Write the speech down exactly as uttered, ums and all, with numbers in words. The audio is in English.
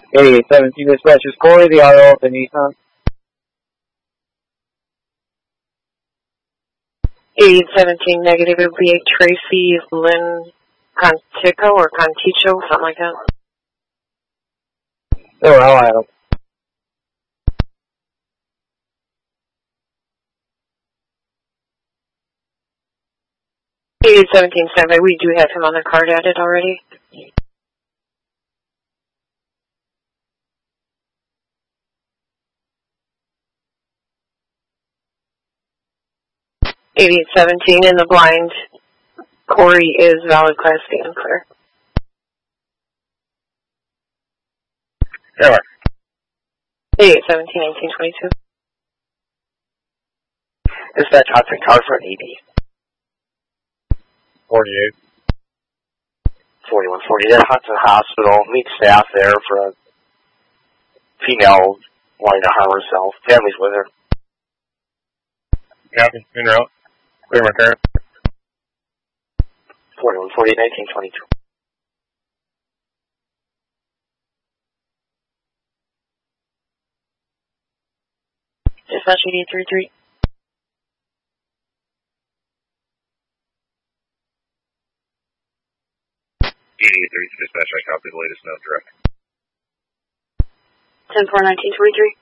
eighty-eight seventeen dispatch is Corey, the auto of the Nissan. eighty-eight seventeen negative, it would be a Tracy Lynn Contico or Conticho, something like that. Oh, I'll add them. eighty-eight seventeen standby, we do have him on the card added already. eighty-eight seventeen in the blind, Corey is valid class D and clear. Taylor. eighty-eight seventeen nineteen twenty-two. Dispatch Hudson car for eighty. forty-eight. forty-one forty at Hudson Hospital. Meet staff there for a female wanting to harm herself. Family's with her. Copy. In route. Clear my car. forty-one forty nineteen twenty-two. Dispatch eighty-eight thirty-three. eighty-eight thirty-three dispatch, I copy the latest note direct. ten four nineteen twenty-three.